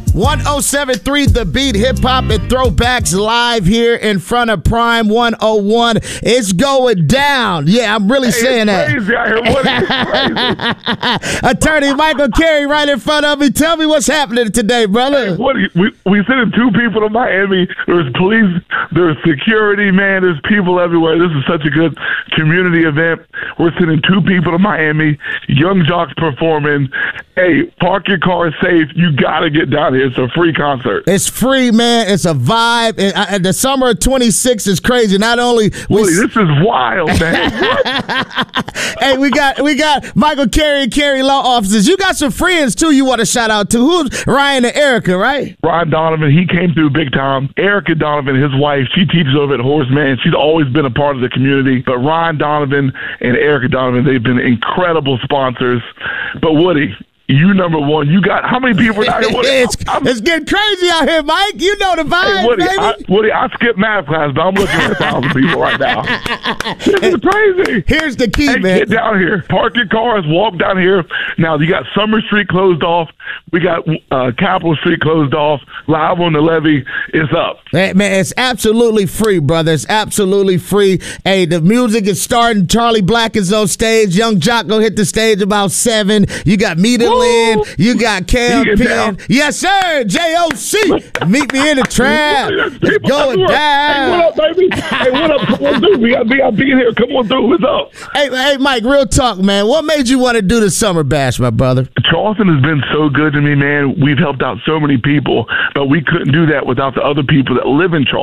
1073 The Beat, hip hop and throwbacks live here in front of Prime 101. It's going down. Yeah, I'm really saying that. Crazy out here. What is crazy? Attorney Michael Carey right in front of me. Tell me what's happening today, brother. We sending 2 people to Miami. There's police, there's security, man. There's people everywhere. This is such a good community event. We're sending 2 people to Miami. Young Jock's performing. Hey, park your car safe. You got to get down here. It's a free concert. It's free, man. It's a vibe. And the summer of 26 is crazy. Not only this is wild, man. Hey, we got Michael Carey and Carey Law Offices. You got some friends too you want to shout out to. Who's Ryan and Erica, right? Ryan Donovan, he came through big time. Erica Donovan, his wife, she teaches over at Horseman. She's always been a part of the community. But Ryan Donovan and Erica Donovan, they've been incredible sponsors. But Woody, you number one. You got how many people out here? Woody, it's getting crazy out here, Mike. You know the vibe, hey, Woody, baby. I skipped math class, but I'm looking at 1,000 people right now. This is crazy. Here's the key, man. Get down here. Park your cars. Walk down here. Now, you got Summer Street closed off. We got Capitol Street closed off. Live on the levee. It's up. Hey, man, it's absolutely free, brother. It's absolutely free. Hey, the music is starting. Charlie Black is on stage. Young Jock gonna hit the stage about 7. You got Meter Lynn. You got Cam Penn. Yes, sir. JOC. Meet me in the trap. It's going down. Hey, what up, baby? Hey, what up? Come on through. We got being here. Come on through. What's up? Hey, Mike, real talk, man. What made you want to do the Summer Bash, my brother? Charleston has been so good to me, man. We've helped out so many people, but we couldn't do that without the other people that live in Charleston.